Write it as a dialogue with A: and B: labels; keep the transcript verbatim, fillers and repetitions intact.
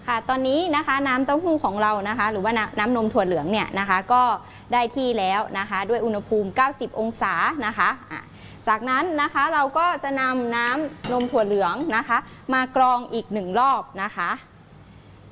A: ค่ะตอนนี้นะคะน้ำเต้าหู้ของเรานะคะหรือว่าน้ำนมถั่วเหลืองเนี่ยนะคะก็ได้ที่แล้วนะคะด้วยอุณหภูมิเก้าสิบองศานะคะจากนั้นนะคะเราก็จะนำน้ำนมถั่วเหลืองนะคะมากรองอีกหนึ่งรอบนะคะ